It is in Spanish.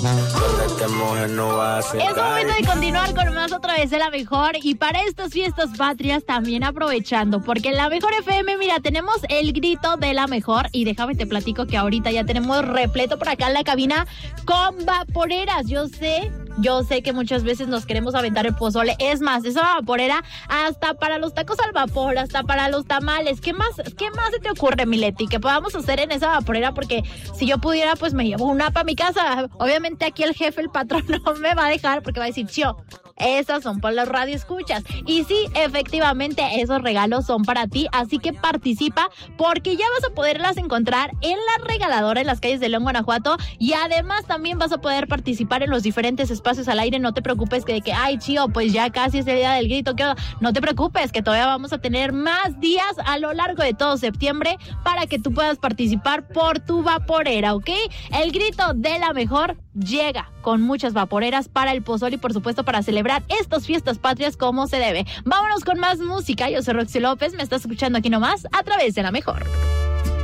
Es momento de continuar con más otra vez de La Mejor, y para estas fiestas patrias también aprovechando, porque en La Mejor FM, mira, tenemos el grito de La Mejor, y déjame te platico que ahorita ya tenemos repleto por acá en la cabina con vaporeras. Yo sé que muchas veces nos queremos aventar el pozole, es más, esa vaporera hasta para los tacos al vapor, hasta para los tamales. ¿Qué más se te ocurre, mi Leti, que podamos hacer en esa vaporera? Porque si yo pudiera, pues me llevo una para mi casa. Obviamente aquí el jefe, el patrón, no me va a dejar porque va a decir, yo, esas son por los radioescuchas. Y sí, efectivamente, esos regalos son para ti, así que participa, porque ya vas a poderlas encontrar en la regaladora en las calles de León, Guanajuato, y además también vas a poder participar en los diferentes espacios al aire. No te preocupes que ay, chío, pues ya casi es el día del grito. No te preocupes, que todavía vamos a tener más días a lo largo de todo septiembre para que tú puedas participar por tu vaporera, ¿ok? El grito de La Mejor llega con muchas vaporeras para el pozole y por supuesto para celebrar estas fiestas patrias como se debe. Vámonos con más música. Yo soy Roxy López, me estás escuchando aquí nomás a través de La Mejor.